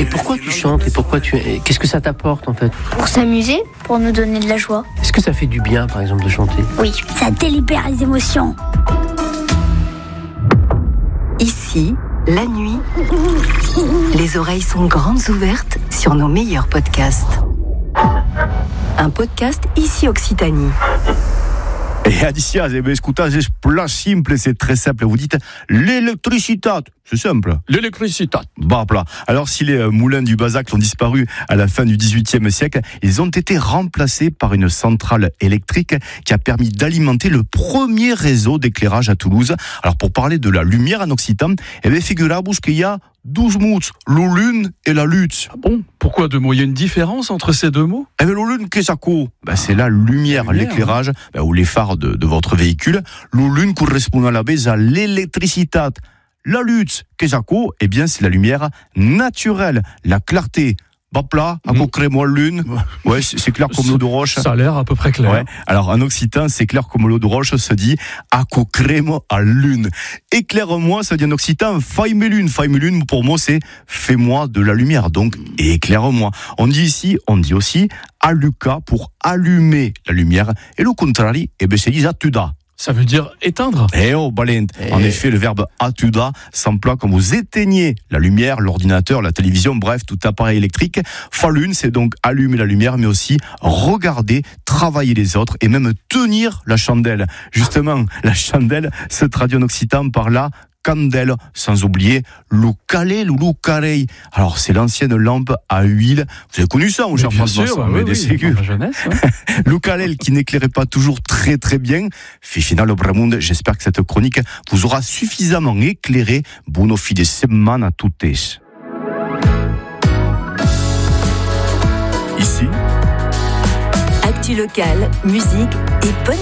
pourquoi tu chantes et qu'est-ce que ça t'apporte en fait? Pour s'amuser, pour nous donner de la joie. Est-ce que ça fait du bien par exemple de chanter? Oui, ça délibère les émotions. Ici, la nuit, les oreilles sont grandes ouvertes sur nos meilleurs podcasts. Un podcast Ici Occitanie. Et Alicia, écoutez, c'est plus simple, c'est très simple. Vous dites l'électricité, c'est simple. L'électricité. Bah, voilà. Alors, si les moulins du Bazac ont disparu à la fin du XVIIIe siècle, ils ont été remplacés par une centrale électrique qui a permis d'alimenter le premier réseau d'éclairage à Toulouse. Alors, pour parler de la lumière en occitan, figurez-vous qu'il y a 12 mots, la lune et la lutte. Ah bon? Pourquoi deux mots? Il y a une différence entre ces deux mots? La lune, qu'est-ce que c'est? C'est la lumière, l'éclairage, ou les phares de votre véhicule. La lune correspond à la base à l'électricité. La lutte, qu'est-ce que c'est? C'est la lumière naturelle, la clarté. Bapla, crée-moi lune. Ouais, c'est clair comme l'eau de roche. Ça a l'air à peu près clair. Ouais. Alors, en occitan, c'est clair comme l'eau de roche se dit, crée-moi à lune. Éclaire-moi, ça dit en occitan, faille-moi lune. Faille-moi lune, pour moi, c'est fais-moi de la lumière. Donc, éclaire-moi. On dit aussi, alluca pour allumer la lumière. Et le contraire, c'est dit atuda. Ça veut dire éteindre. En effet, le verbe atuda s'emploie quand vous éteignez la lumière, l'ordinateur, la télévision, bref, tout appareil électrique. Falune, c'est donc allumer la lumière, mais aussi regarder, travailler les autres et même tenir la chandelle. Justement, la chandelle se traduit en occitan par la candelle, sans oublier l'oukalé, l'oukarei. Alors, c'est l'ancienne lampe à huile. Vous avez connu ça, mon cher François? Oui, des sécures. Dans ma jeunesse. L'oukalé qui n'éclairait pas toujours très très bien. Final Bramundo, j'espère que cette chronique vous aura suffisamment éclairé. Buon fin de semaine à toutes. Ici, Actu locale, musique et bonne